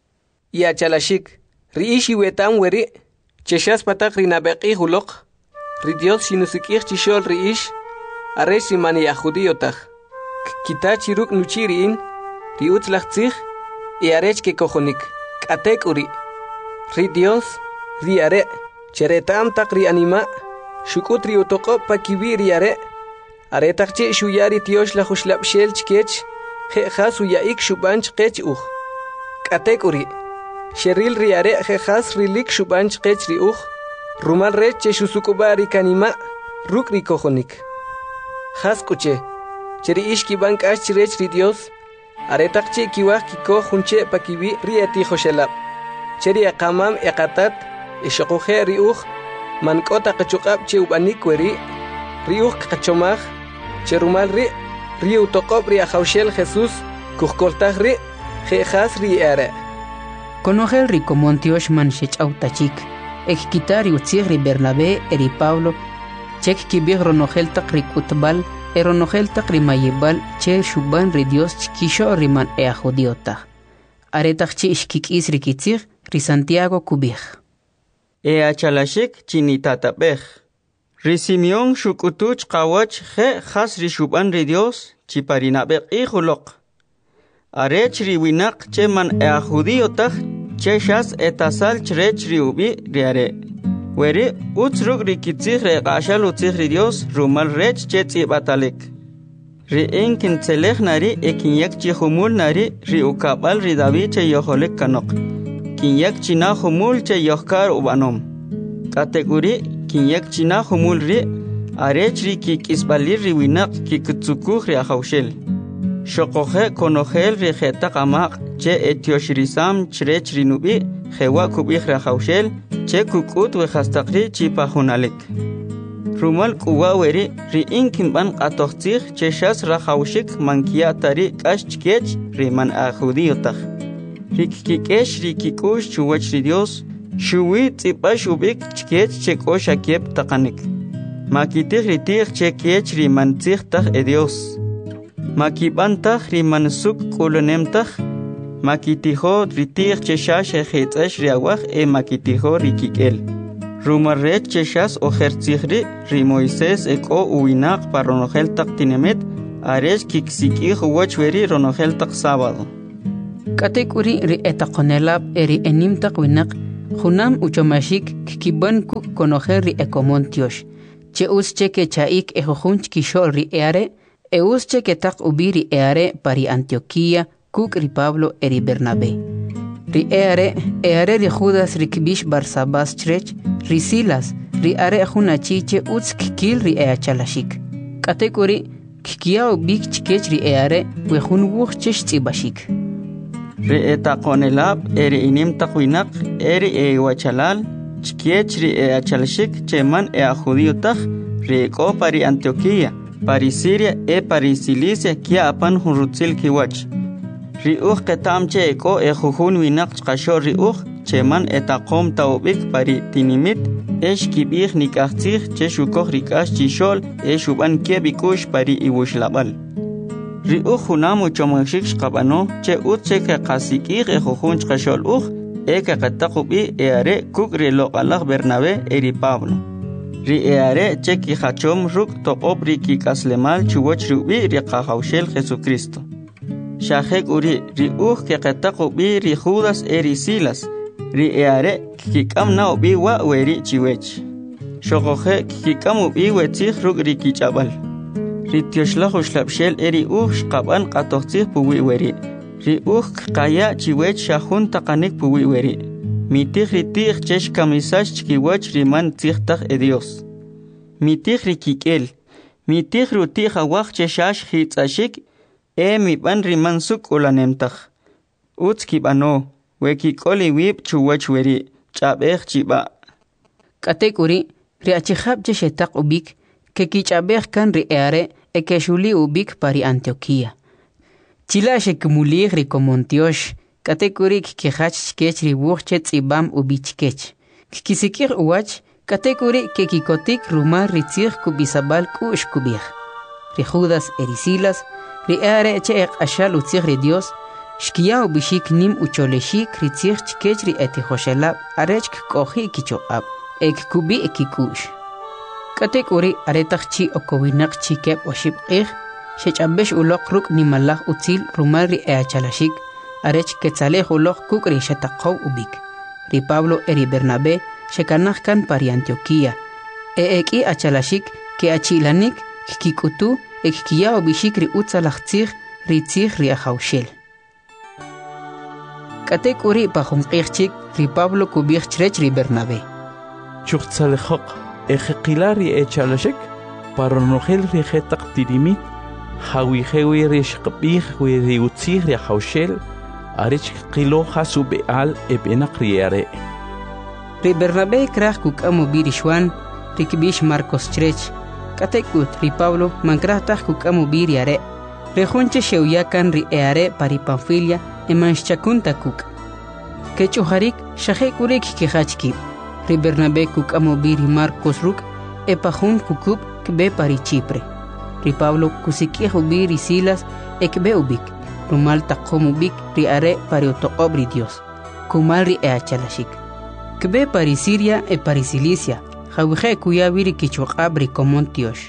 Ya chalashik ri ishi wetam weri cheshas patak ri nabeqi hulok ri Dios shinusikich chishol ri ish arech ri mani yahudiotach kitachi ruk nuchiriin ri utzlachtzich e arech ke kojonik katek uri ri Dios ri are Cheretam takri anima, shukutri utoko pakibiri are, aretakche shuyari tiosh la huslap shel chkech, jehas uyaik shubanch kech uch. Katekuri, sheril riare jehas rilik shubanch kech ri uch, rumal reche shusukubari kanima, rukri kojonik. Haskuche, cheri ishki bank ash rech ri Dios, aretakche kiwak kiko hunche pakibi rieti hoshelap. Cheri akamam ekatat, Eshokohe riuch, mankota kachukab che ubanik weri, riuch kachomach, cherumal ri, riu tokob ri ajaushel Jesús, kuchkoltach ri, jejas ri ere. Conogel ri komontiosh man shech autachik, ekitari utzig ri Bernabé eri Pablo, chek kibig ronogel tak ri kutbal, eronogel tak ri mayebal, che shuban ri Dios chkisho ri man e ajodiota. Aretach chi ishkik is ri kitzig ri Santiago kubig. E achalashik chinitatapej. Ri Simeon shukutuch kawach je khas ri shuban ri Dios chiparinabek ihulok. Arech ri winak cheman e ajudiotach che shas etasal chrech ri ubi riare. Weri utzruk ri kitzig re qashal utzig ri Dios rumal rech che tzibatelik. Ri enkin tselech nari ekin yak chihumul nari ri ukabal ri David che yoholik kanok. Kinyak china humul che yohkar ubanom. Kategori kinyak china humul ri arech ri kik isbalir ri winak kikutsukuh ri ahaushel. Shokohe konogel ri jeta kamak che etioshirisam chrech ri nubi jewa kubih ri ahaushel che kukut wehastakri chipahunalik. Rumal kuwa weri ri inkin ban qatohtzig che shas rahaushik mankia tari kashchkech ri man ajudiotach. Rikikesh rikikush chuwach ri Dios, shuwi tzipash ubik chkech chekosh akiep takanik. Makitich ritich chekech ri mantzich tach e Dios. Makibantach ri mansuk kulunemtach, makitijo ritich cheshash ejitzesh ri awach e makitijo rikikel. Rumarret cheshas ojertzihri ri Moisés eko uwinak paronogel tak tinemet, aresh kiksikij uwach veri ronogel tak sábado. Katek uri ri etaqonelab eri enim taqwinak Junam uchomashik kikiban ku conocer ri ecomontiosh. Che usche que chaik ejojunch kishol ri eare, e usche que tak ubiri eare pari Antioquía, kuk ri Pablo eri Bernabé. Ri eare, eare ri Judas ri kibish Barsabas chrech, ri Silas, ri are junachiche uts kikil ri eachalashik. Katekuri, kikiao bik chikech ri eare, wejun wuch chesh tzibashik. Ri etaqonelab eri inim taqwinak eri e wachalal chkiech ri e achalshik cheman e a judío taj ri ko pari Antioquía pari Siria e pari Cilicia kia apan hunrutzil kiwach ri uj ketam che ko e jujun winak chqasho ri uj cheman etaqom taubik pari tinimit esh kibih nikachtig che shukoj rikash chishol e shuban ke bikush pari iwushlabal ri uj hunamu chomashik shqabano che utche ke qasikig e jujun chqashol uj e que qataqubi e are kuk ri loqalaq Bernabé eri Pablo ri e are che ki hachom ruk toqob ri ki kaslemal chuwoch rubi ri qahawshel Jesucristo shajek uri ri uj ke qataqubi ri Judas eri Silas ri e are ki kamna ubi wa weri chiwech shogoje ki kamu bi wetzig ruk ri ki chabal ri tioshlah ushlabshel eri uj qaban qatoqtzig puwi weri ri uj qaya chiwech shahun taqanik puwi weri mitig ri tig chesh kamisash chkiwach riman tigtaq e Dios mitig ri kikel mitig ru tig awaq cheshash hitsashik e mi ban riman suk ulanemtaq uts kibano we kikoli wib chuwach weri chabej chiba katekuri ri achihab cheshetaq ubik ke kichabej kan ri eare e ke shuli ubik pari Antioquía Chilashe kumulig ri komontiosh, katekurik kihach skech ri wuchche tzibam ubichkech. Kikisikir uwach, katekuri ke kikotik rumar ri tzig kubisabal kush kubig. Ri Judas eri Silas, ri eare che ek ashal utzig ri Dios, shkia ubishik nim ucholeshik ri tzig chkech ri etihoshelab, arech kohi kichoab, ek kubi ekikush. Katekuri aretach chi okowinak chikep oshib qig, Shechambesh ulok ruk ni malah util rumar ri eachalashik, arech ketzalej ulok kuk ri shetaqaw ubik. Ri Pablo eri Bernabé shekanaj kan pari Antioquía. E eki achalashik ke achilanik kikutu ek kia ubishik ri utzalaj tzig ri tzig ri ahawshel. Katek uri pajunqijchik ri Pablo kubij chrech ri Bernabé. Chuchtzalejok ejeqilar ri eachalashik, paronojel ri jetaq tirimit, Hawi hewi rish qbih wi riutzih ri hawshel arich qilo hasu beal e benaqriere ri Bernabé kraj kuk amu birishwan ri kibish Marcos chrech katekut ri Pablo mankraj taj kuk amu biriare ri junche sheuyakan ri eare pari Panfilia e manchakunta kuk kechuharik shahekurik kihachki ri Bernabé kuk amu biri Marcos ruk e pajun kukub kbe pari Chipre ri Pablo kusikih ubir ri Silas ekbe ubik rumal taqom ubik ri are pari otoqob ri Dios kumal ri eachalashik kbe pari Siria e pari Cilicia jawije kuya viri kichuqab ri komontiosh.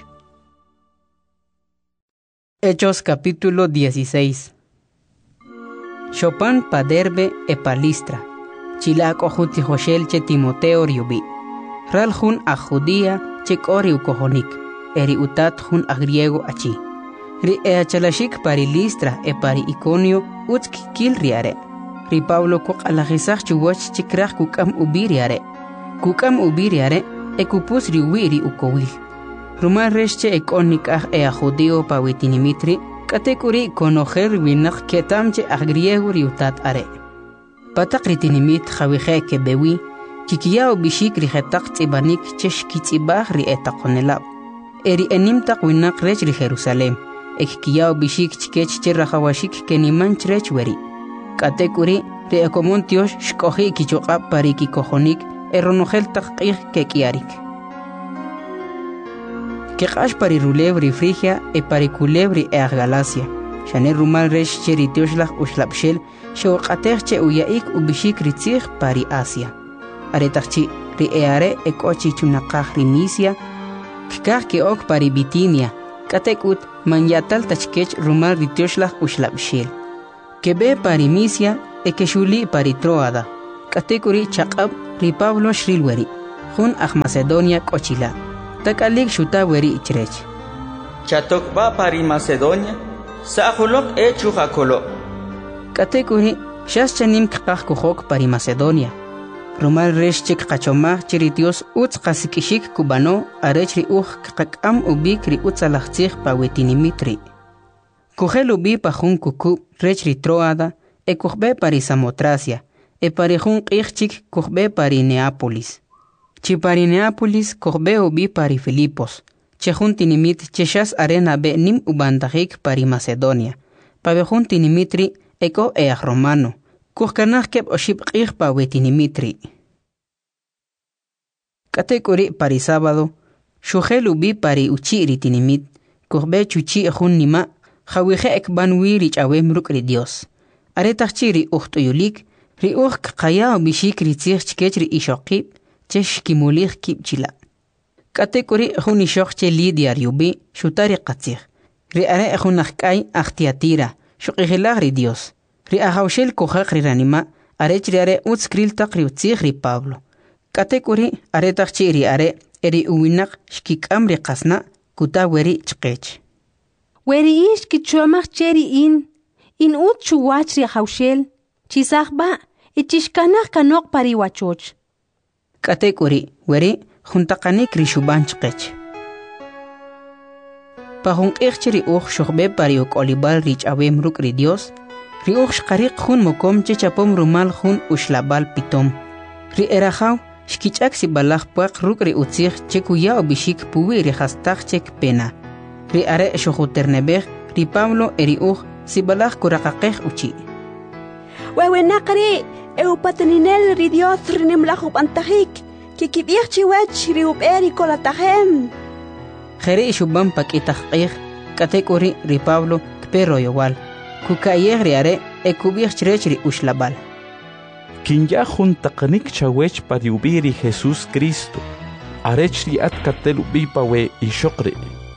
Hechos capítulo dieciséis. Chopin pa Derbe e pa Listra chilak ojuti Joshel che Timoteo riubi ral jun a Judía che kori ukohonik eri utat jun a griego achi. Ri eachalashik pari Listra e pari Iconio utski kil riare. Ri Pablo kuk alajisach chuwach chikrach kukam ubiriare. Kukam ubiriare e kupus riwi ri ukowil. Rumar resche e konik ah e a judeo pa witinimitri katekuri konojer winak ketamche a griego ri utat are. Patak ritinimit jawije ke bewi chikiao bishik ri jetak tibanik chesh kitzibah ri etakonelab. Eri enimtak winak rech ri Jerusalem. Ek kiao bishik chikech cherrahawashik keniman chrech weri. Katekuri ri ekomontios shkohi kichoqab pari kikohonik eronogel taqih ke kiarik. Keqash pari rulebri Frigia e pari culebri e Galacia. Shane rumal resh cheritioshlah ushlabshel shoqaterche uyaik ubishik ritzig pari Asia. Aretachchi ri eare e kochi chunaqah ri Misia. Kikah ke ok pari Bitinia. Katekut manyatal tachkech rumal ritioshlah ushlabshel. Kebe pari Misia e keshuli pari Troada. Katekuri chaqab ri Pablo shril weri jun aj Macedonia kochila takalik shuta weri ichrech Chatokba pari Macedonia Sahulok e chujakolo Katekuri shas chanim kqaq kuhok pari Macedonia Rumal resh chik qachomaj chiri Dios utz qasikishik kubano arechri uj qaqam ubik ri utzalajtzij pa wetinimitri Kujel ubi pa jun kuku rechri Troada e kujbe pari Samotracia e pari jun qijchik kujbe pari Neápolis Chi pari Neápolis kujbe ubi pari Filipos Che jun tinimit cheshas arena be nim ubandajik pari Macedonia pa be jun tinimitri eko e romano Kuhkanaj keb oshib qij pa wetinimitri. Katekuri pari sábado, shujel ubi pari uchi ritinimit, kuhbe chuchi ejun nima, jawije ekban wiri chawem ruk ri Dios. Aretachchi ri uhtuyulik, ri uj kqaya ubishik ritzij chkech ri ishokib, chesh kimulich kib chila. Katekuri ejun ishok che lidia riubi, shutari qatzij. Ri are ejun ajkay ajtiatira, shuqijilag ri Dios. Ri ahawshel kohaq ri ranima, arech ri are utskril taq ri utzij ri Pablo. Katekuri are taqchi ri are, eri uwinak shkikam ri qasna, kuta weri chqech. Weri ish kichuamach cheri in, in ut chuwach ri ahawshel, chisaqba, ichishkanaq kanok pari wachoch. Katekuri, weri, juntaqanik ri shuban chqech. Pahun iqchi ri uj shuqbe pari uk olibal ri chawem ruk ri Dios, Ri uj shqariq jun mokom che chapom rumal jun ushlabal pitom. Ri erajaw shkichak si balaj puaq ruk ri utzij che kuya obishik puwi ri hastaq chek pena. Ri are shujuternebej ri Pablo eri uj si balaj kuraqaqej uchi. Wewenaqri eupataninel ri Dios rinimlaju pantajik que kibij chiwech ri uberi kolatajem. Jere ishuban pakitaj qej katekuri ri Pablo kpero yowal. Kukayeg ri are e kubij chrech ri ushlabal. Kinya juntaqanik chawech pari ubiri Jesus Cristo. Arech ri at katel ubi pawe ishokri.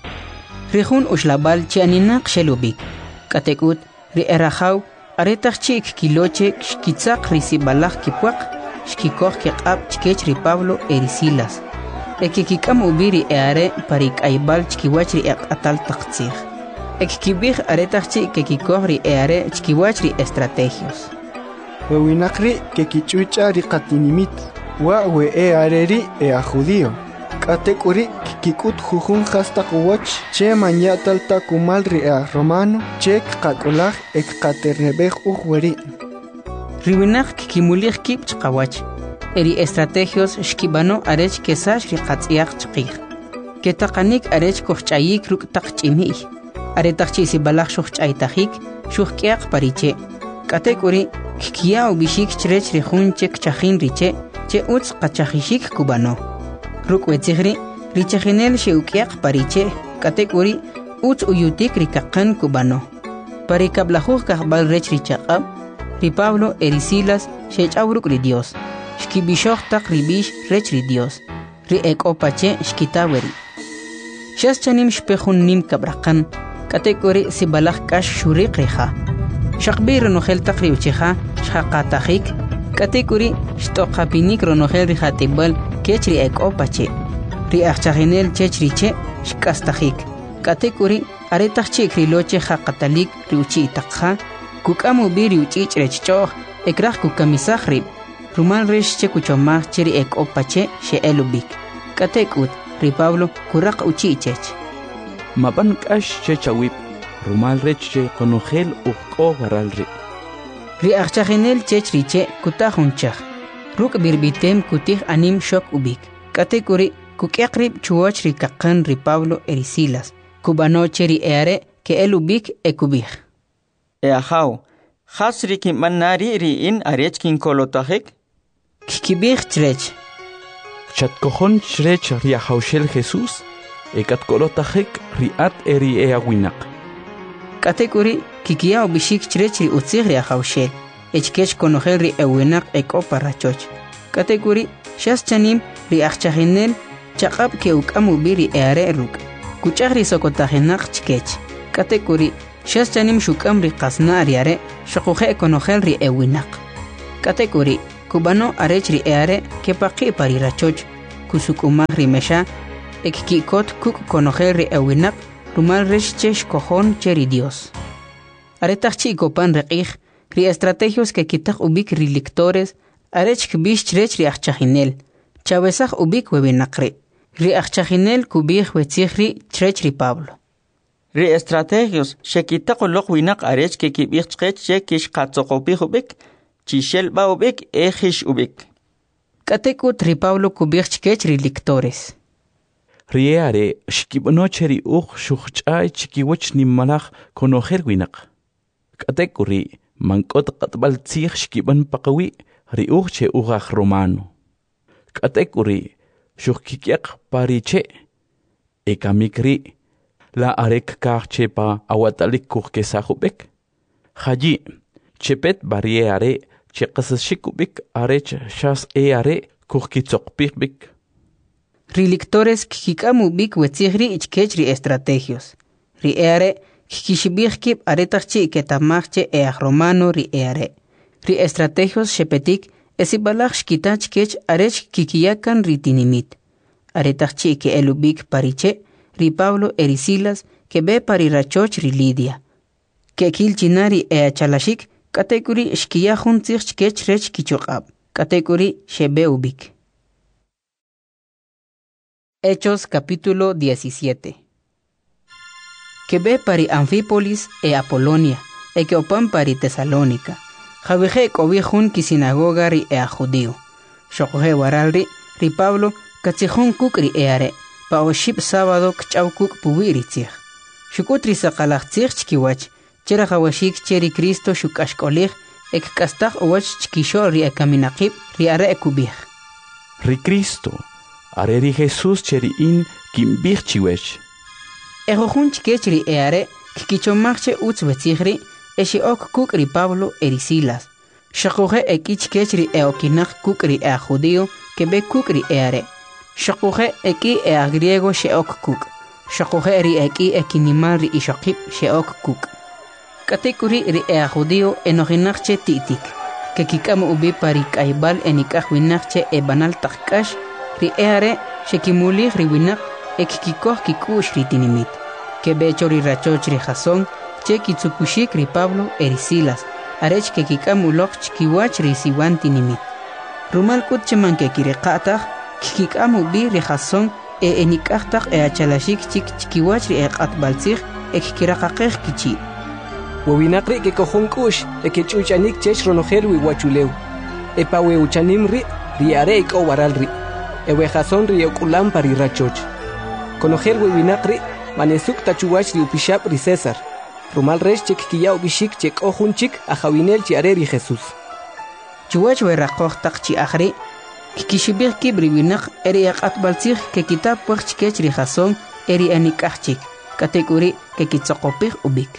Ri jun ushlabal chianinaq shelubik. Katekut ri erajaw aretaq chik kiloche shkitzaq ri sibalaj kipuaq shkikoj kiqab chkech ri Pablo eri Silas. E kikikam ubiri e are pari kaibal chkiwach ri atal taqtzij. Ekibij aretachchi que kikogri e are chkiwachri estrategios. Wewinakri que kichucha ri qatinimit, wa we e areri e a judío. Katekuri kikut jujun hasta kuwach, che manyatal takumal ri a romano, che kakolaj ek katernebej ujweri. Riwinak kimulich kip chkawach, eri estrategios shkibano arech kesash ri qatsiach chqij. Ketaqanik arech kohchayik ruk taqchimih. Aretachchi si balaj shuj ch'aytajik shuj k'yaq pariche katekuri kiya ubishik chrech ri jun chek chajin riche che utz qachajishik kubano ruk wetzigri richajinel she uk'yaq pariche katekuri utz uyutik ri kaqan kubano pari kablajuj kajbal rech ri chaqab ri Pablo eri Silas she ch'awruk ri Dios shkibishoj taq ri bish rech ri Dios ri ek'opache shkitaweri shas chanim shpejun nim kabraqan Katekuri si balaj kash shuriq riha. Shaqbir ronohel taqri uchiha, shaqatajik. Katekuri shtoqapinik ronohel rihatibal kechri ek opache. Ri achchaginel chechriche shkastajik. Katekuri aretachchik riloche haqatalik riuchi taqha. Kukamu biri uchich rechchoh ekraj kukamisaj rib. Rumal resh che kuchomaj cheri ek opache she elubik. Katekut ri Pablo kuraq uchichech. Maban kash che chawip, rumal reche konogel uko garalri. Ri achchaginel chechriche kutajunchaj. Ruk birbitem kutij anim shok ubik. Katekuri kukyaqrib chuoch ri kaqan ri Pablo eri Silas. Kubanoche ri eare ke el ubik e kubij. E ajaw, hasri kim manari ri in arech kin kolotajik? Kikibij chrech. Chatkojon chrech ri ahawshel Jesus. Ekat kolotajik riat eri e awinak. Katekuri kikia ubishik chrech ri utzig ri ahawshel. Echkech konogel ri ewinak eko parachoch. Katekuri shas chanim ri achchaginel chaqab ke ukam ubiri eare ruk. Kuchag ri sokotajinak chkech. Katekuri Shas chanim shukam ri qasna ariare shaquje konogel ri ewinak. Katekuri Cubano arech ri eare que paqi pari rachoch kusuk umag ri mesha ek kikot kuk conocer ri ewinak rumal resh chesh cojon cheri Dios. Aretach chi copan reqij ri estrategios que kitak ubik ri lictores arech kbish chrech ri achachinel chavesaj ubik webinakri ri achachinel kubij wetzihri chrech ri Pablo. Ri estrategios shekitak ulok winak arech que kibich chrech che kish katzokopij ubik chishel ba ubik ejish ubik. Katekut ri Pablo kubij chkech ri lictores. Riare shkibnocheri uch shuchchay chikiwach nimmalach conocer winak. Katekuri mankot qatbal tzich shkiban paqawi ri uch che ugach romano. Katekuri shukkikiak pariche ekamikri la arek karche pa awatalik kurke sahubek. Haji chepet barriere cheqas shikubik arech shas e are kurkitzokpikbik. Rilictores kikikamu bik wetzihri ichkech ri estrategios. Ri eare kikishibihkib aretachchi ketamachche each romano ri eare. Ri estrategios shepetik esibalach shkitach kech arech kikiyakan ri tinimit. Aretachchi ke elubik pariche ri Pablo erisilas ke be parirachoch ri Lidia. Ke kilchinari ea chalashik katekuri shkiyahun tzich kech rech kichokab. Katekuri shebe ubik. Hechos capítulo diecisiete. Que ve pari Anfípolis e Apolonia, e que opan pari Tesalónica. Javeje cobijun ki sinagoga ri e a judío. Shokoje waralri, ri Pablo, katsijun kuk ri eare, pa oship sábado kchau kuk puwiri tzich. Shukutri sakalach tzich chkiwach, chera jawashik cheri Cristo shukashkolich, ek kastak owach chkisho ri e kaminakib ri are e kubich. Ri Cristo. Areri Jesús cheri in kimbich chiwech. Ejojun chkech ri eare kikichomachche utz wetzihri eshi ok kuk ri Pablo erisilas. Shakoje eki chkech ri eokinak kuk ri ea judío que be kuk ri eare. Shakoje eki ea griego she ok kuk. Shakoje ri eki ekinimal ri ishokip she ok kuk. Katekuri ri ea judío enoginakche titik. Que kikam ubi pari kaibal enikahwinakche e banal takkash ri eare shekimuli riwinak ekikikoh kikush ri tinimit. Que becho ri rachoch ri jason che kitsukushik ri Pablo erisilas. Arech que kikamulok chkiwach ri siwan tinimit. Rumal kut cheman que kirekatach kikikamu bi ri jason e enikachtak e achalashik chik chkiwach ri ekatbalzich ekikirakakech kichi. Wawinakri que kohon kush e que chuchanik chech ronojer wi wachuleu. E pa we uchanim ri ri are iko waral ri. Ewe jason ri okulam pari rachoch. Conocer wewinakri manesuk tachuwach ri upishap ri César. Rumal resh chek kiya ubishik chek ojun chik a jawinel chi are ri Jesús. Chuwach we rakoch tak chi akhri kikishibir kibri winak eri akatbalzich ke kitab puch chikech ri jason eri anikachik. Katekuri ke kitzokopich ubik.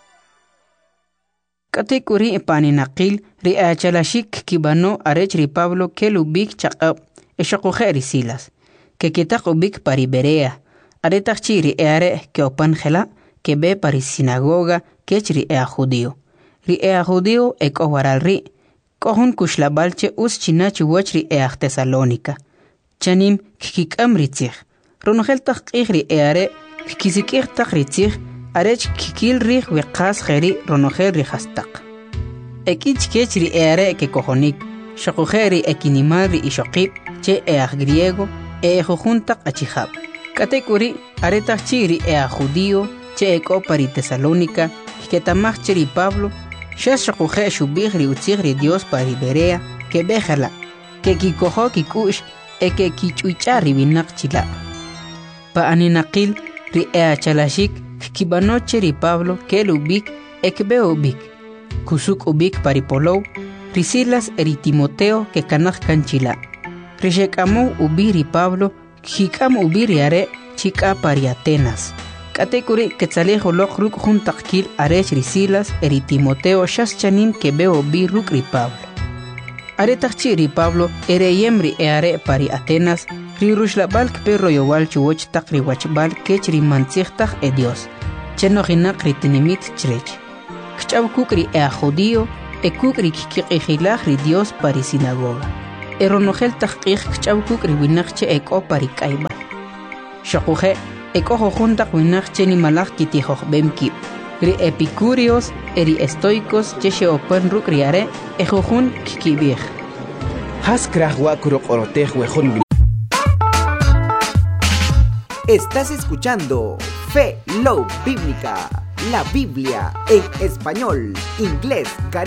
Katekuri paninakil ri achalashik kibano arech ri Pablo kelubik chakab. Eshokoje erisilas, que kitak ubik pari Berea, aretach chiri eare que opan gela, que be pari sinagoga, que chiri ea judío. Ri ea judío ek owaral ri, kohun kushlabalche us chinachi wachri ea Tesalónica. Chanim kikikam ritzich, ronogel tak ri eare, kikizikir tak ritzich, arech kikil ri wekas geri ronogel ri hastak. Ekich kechri eare que kohonik, shokojeri ekinimari ishokip, che each griego, e jojuntak achihab. Katekuri, aretach chiri ea judío, che eko pari Tesalónica, que tamach chiri Pablo, shas shakoje shubigri utzigri Dios pari Berea, que bejala, que kikojo kikush, e que kichuichari binak chila. Pa aninakil, ri ea chalashik, kibano chiri Pablo, que lubik, ekbe ubik, kusuk ubik pari Polou, risilas eri Timoteo, que kanach kanchila. Rishekamo ubiri Pablo, kikam ubiri are, chika pari Atenas. Katekuri ketzalejo lokruk juntakil arech risilas eri Timoteo shas chanin que veo biruk ri Pablo. Aretachchi ri Pablo ere yemri e are pari Atenas, ri rushlabalk perro yowal chuoch tak ri wachbal kech ri mantzich e Dios. Cheno hinak ri tinimit chrech. Kchaw kukri e a judío, ekuk rik kiqihilaj ri Dios pari sinagoga. Eronojel tajqij kchawkuk ri winaqche eko pari kaiba. Shaquje eko jojuntaq winaqche ni malaj kitijoj bemkib. Ri epicúreos eri estoicos cheche open ruk riare ejojun kikibij. Haskraj wakuro qorotej wejun. Estás escuchando Fe Love Bíblica, la Biblia en español, inglés, cariño.